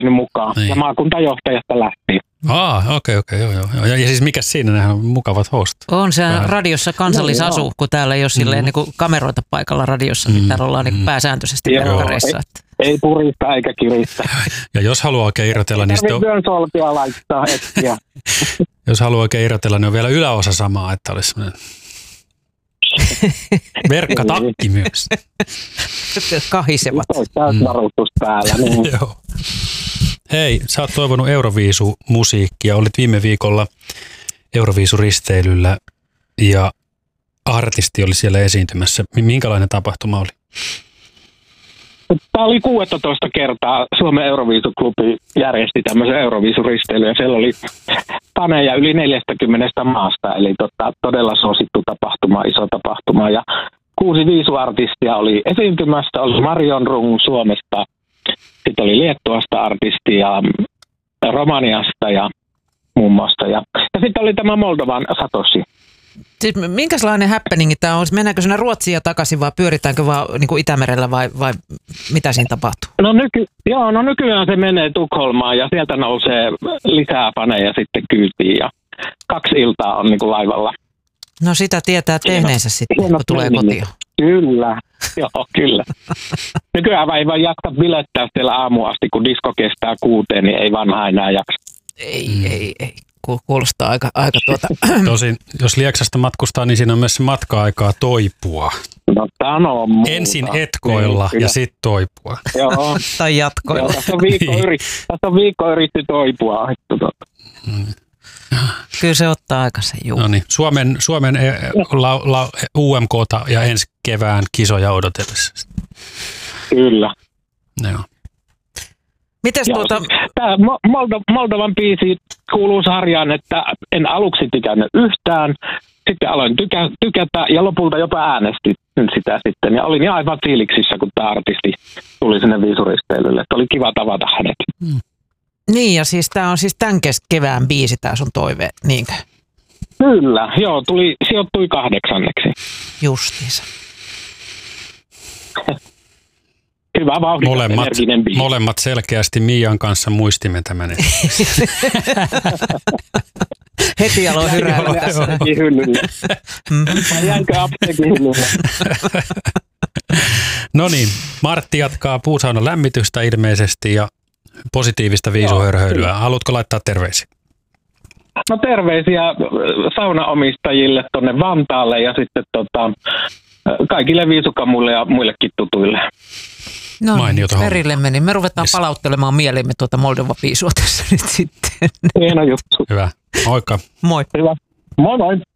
lähtenyt mukaan. Niin. Ja maakuntajohtajasta lähti. Okei, joo. Ja siis mikäs siinä, nehän on mukavat host. On se radiossa kansallisasu, kun täällä ei ole silleen niin kuin kameroita paikalla radiossa, niin täällä ollaan niin pääsääntöisesti verkkareissa. Ei purista eikä kiristä. Ja jos haluaa oikein irrotella, niin sitten solpia laittaa hetkiä. Jos haluaa oikein irrotella, niin on vielä yläosa samaa, että olisi semmoinen verkkatakki myös. Kahisevat. Täysvaruutus päällä. Niin. Joo. Hei, sä oot toivonut Euroviisu-musiikkia. Olit viime viikolla Euroviisuristeilyllä ja artisti oli siellä esiintymässä. Minkälainen tapahtuma oli? Tämä oli 16 kertaa Suomen Euroviisuklubi järjesti tämmöisen Euroviisuristeilyn ja siellä oli faneja yli 40 maasta, eli todella suosittu tapahtuma, iso tapahtuma. Ja 6 viisuartistia oli esiintymässä, oli Marion Rung Suomesta, sitten oli Liettuasta artisti ja Romaniasta ja muun muassa. Ja sitten oli tämä Moldovan Satoshi. Siis minkälainen happeningi tämä on? Mennäänkö sinne Ruotsiin ja takaisin vai pyöritäänkö vaan niin kuin Itämerellä vai mitä siinä tapahtuu? No nykyään se menee Tukholmaan ja sieltä nousee lisää faneja sitten kyytiin ja 2 iltaa on niin kuin laivalla. No sitä tietää tehneensä sitten, kun tulee kotiin. Kyllä, joo kyllä. Nykyään ei vaan jaksa bilettää siellä aamuun asti, kun disko kestää 6, niin ei vanha enää jaksa. Ei. Kuulostaa aika Tosin, jos Lieksasta matkustaa, niin siinä on myös matka-aikaa toipua. No sano muuta. Ensin etkoilla ja sitten toipua. Joo. Tai jatkoilla. Joo, tässä on viikko yritti toipua. Kyllä se ottaa aikansa, juu. No niin, Suomen UMK:ta ja ensi kevään kisoja odotellessa. Kyllä. Joo. Mites Tämä Moldovan biisi kuuluu sarjaan, että en aluksi tykännyt yhtään, sitten aloin tykätä ja lopulta jopa äänestin sitä sitten. Ja olin aivan fiiliksissä, kun tämä artisti tuli sinne viisuristeilylle, että oli kiva tavata hänet. Niin, ja siis tämä on siis tämän kevään biisi, tämä sun toive, niinkö? Kyllä, joo, sijoittui 8. Justiinsa. Hyvä vauhdikas energinen biisi. Molemmat selkeästi Mian kanssa muistimme tämän. Heti aloin hyräillä tässä. Jäinkö apteekin hyllylle? No niin, Martti jatkaa puusaunan lämmitystä ilmeisesti ja positiivista viisuhörhöilyä. Haluatko laittaa terveisiä? No terveisiä saunaomistajille tuonne Vantaalle ja sitten kaikille viisukamuille ja muillekin tutuille. No perille meni. Me ruvetaan palauttelemaan mielimme tuota Moldova-viisua tässä nyt sitten. Hieno juttu. Hyvä. Moikka. Moi. Hyvä. Moi moi.